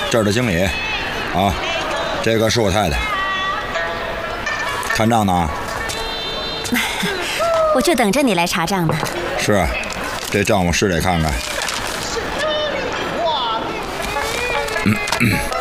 这儿的经理，啊，这个是我太太。看账呢？ 我就等着你来查账呢。 是啊，这账我是得看看。